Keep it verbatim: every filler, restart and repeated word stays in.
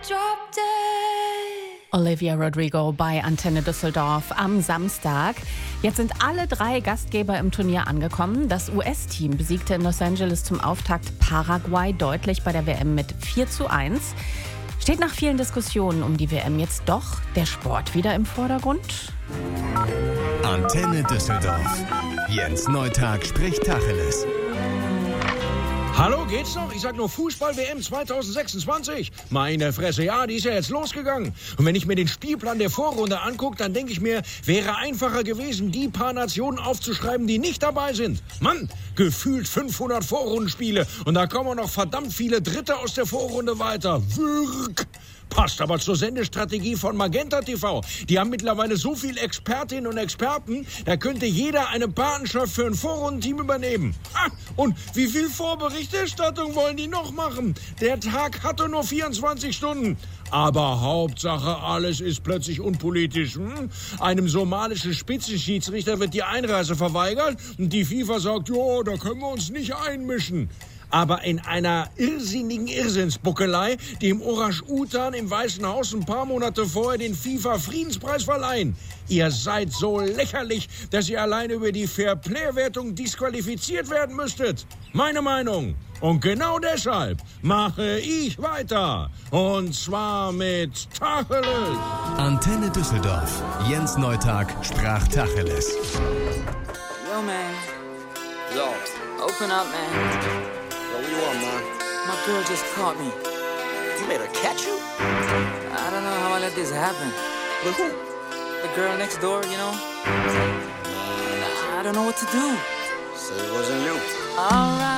Olivia Rodrigo bei Antenne Düsseldorf am Samstag. Jetzt sind alle drei Gastgeber im Turnier angekommen. Das U S-Team besiegte in Los Angeles zum Auftakt Paraguay deutlich bei der W M mit vier zu eins. Steht nach vielen Diskussionen um die W M jetzt doch der Sport wieder im Vordergrund? Antenne Düsseldorf. Jens Neutag spricht Tacheles. Hallo, geht's noch? Ich sag nur Fußball-W M zwanzig sechsundzwanzig. Meine Fresse, ja, die ist ja jetzt losgegangen. Und wenn ich mir den Spielplan der Vorrunde angucke, dann denke ich mir, wäre einfacher gewesen, die paar Nationen aufzuschreiben, die nicht dabei sind. Mann, gefühlt fünfhundert Vorrundenspiele. Und da kommen noch verdammt viele Dritte aus der Vorrunde weiter. Wirk! Passt aber zur Sendestrategie von Magenta T V. Die haben mittlerweile so viele Expertinnen und Experten, da könnte jeder eine Patenschaft für ein Vorrundenteam übernehmen. Ah, und wie viel Vorberichterstattung wollen die noch machen? Der Tag hatte nur vierundzwanzig Stunden. Aber Hauptsache, alles ist plötzlich unpolitisch. Hm? Einem somalischen Spitzenschiedsrichter wird die Einreise verweigert und die FIFA sagt, ja, da können wir uns nicht einmischen. Aber in einer irrsinnigen Irrsinnsbuckelei, die im Orang-Utan im Weißen Haus ein paar Monate vorher den FIFA-Friedenspreis verleihen. Ihr seid so lächerlich, dass ihr allein über die Fair-Play-Wertung disqualifiziert werden müsstet. Meine Meinung. Und genau deshalb mache ich weiter. Und zwar mit Tacheles. Antenne Düsseldorf. Jens Neutag sprach Tacheles. Yo, man. Yo. Open up, man. What you want, man? My girl just caught me. You made her catch you? I don't know how I let this happen. With who? The girl next door, you know? I don't know what to do. Said it wasn't you. All right.